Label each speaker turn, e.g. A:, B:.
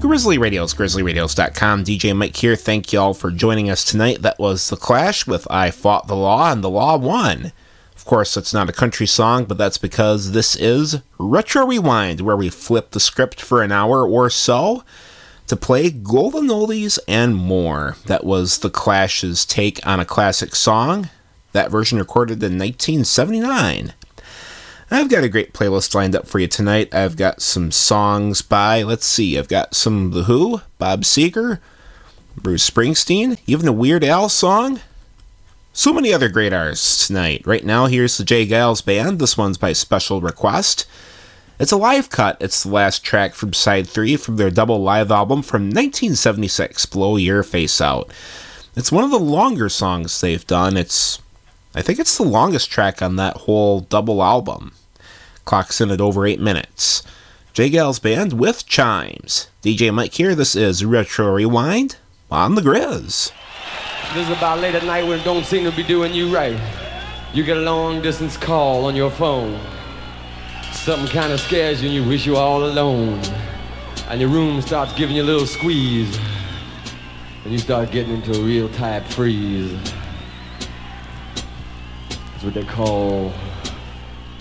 A: Grizzly Radios, grizzlyradios.com. DJ Mike here. Thank you all for joining us tonight. That was The Clash with I Fought the Law, and the Law won. Of course, it's not a country song, but that's because this is Retro Rewind, where we flip the script for an hour or so to play golden oldies and more. That was The Clash's take on a classic song. That version recorded in 1979. I've got a great playlist lined up for you tonight. I've got some songs by, I've got some The Who, Bob Seger, Bruce Springsteen, even a Weird Al song. So many other great artists tonight. Right now, here's the J. Geils Band. This one's by special request. It's a live cut. It's the last track from Side 3 from their double live album from 1976, Blow Your Face Out. It's one of the longer songs they've done. I think it's the longest track on that whole double album. Clock's in at over 8 minutes. J. Geils Band with Chimes. DJ Mike here. This is Retro Rewind on the Grizz.
B: This is about late at night when it don't seem to be doing you right. You get a long distance call on your phone. Something kind of scares you and you wish you were all alone. And your room starts giving you a little squeeze. And you start getting into a real tight freeze. That's what they call